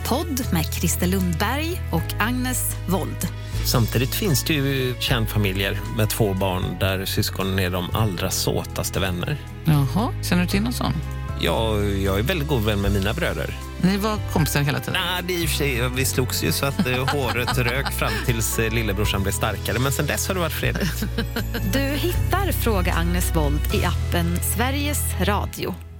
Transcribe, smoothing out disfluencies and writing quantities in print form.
podd med Christer Lundberg och Agnes Wold. Samtidigt finns det ju kärnfamiljer med 2 barn där syskonen är de allra såtaste vänner. Jaha, känner du till någon sån? Ja, jag är väldigt god vän med mina bröder. Ni var kompisar hela tiden? Nej, det är i och för sig, vi slogs ju så att håret rök fram tills lillebrorsan blev starkare. Men sen dess har det varit fredligt. Du hittar Fråga Agnes Wold i appen Sveriges Radio.